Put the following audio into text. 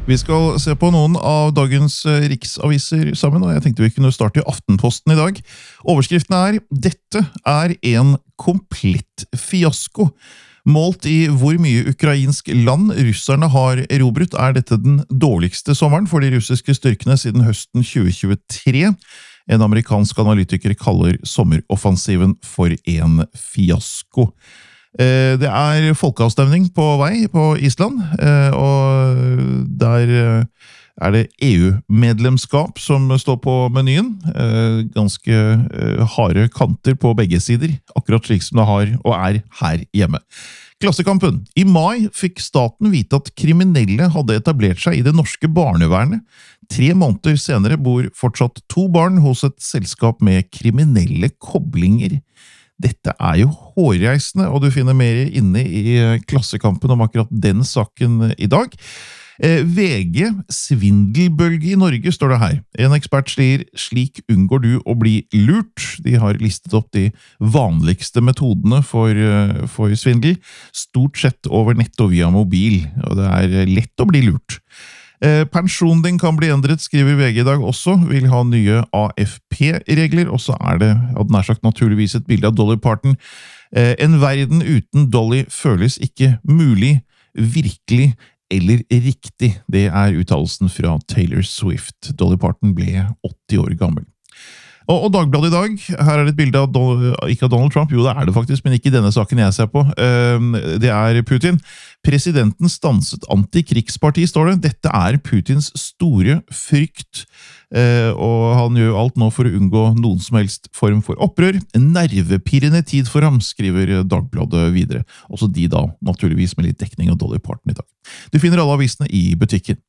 Vi skal se på noen av dagens riksaviser sammen, og jeg tenkte vi kunne starte i Aftenposten i dag. Overskriften «Dette en komplett fiasko». Målt i hvor mye ukrainsk land russerne har erobret, dette den dårligste sommeren for de russiske styrkene siden høsten 2023. En amerikansk analytiker kaller sommeroffensiven for en fiasko. Det folkeavstemning på vei på Island, og der det EU-medlemskap som står på menyen. Ganske harde kanter på begge sider, akkurat slik som det har og her hjemme. Klassekampen. I mai fikk staten vite at kriminelle hadde etablert seg i det norske barnevernet. 3 måneder senere bor fortsatt 2 barn hos et selskap med kriminelle koblinger. Dette jo hårreisende, og du finner mer inne i Klassekampen om akkurat den saken i dag. VG, svindelbølge i Norge, står det her. En ekspert sier, slik unngår du å bli lurt. De har listet opp de vanligste metodene for svindel, stort sett over nett og via mobil, og det lett å bli lurt. Pensjonen din kan bli endret, skriver VG i dag også, vil ha nye AFP-regler, og så det, nær sagt naturligvis et bilde av Dolly Parton. En verden uten Dolly føles ikke mulig, virkelig eller riktig. Det uttalelsen fra Taylor Swift. Dolly Parton ble 80 år gammel. Og Dagbladet i dag, her det et bilde av, ikke av Donald Trump, jo det det faktisk, men ikke i denne saken jeg ser på. Det Putin. Presidenten stanset antikrigsparti, står det. Dette Putins store frykt, og han gjør alt nå for å unngå noen som helst form for opprør. En nervepirrende tid for ham, skriver Dagbladet videre. Også de da, naturligvis med litt dekning av Dolly Parton i dag. Du finner alle avisene i butikken.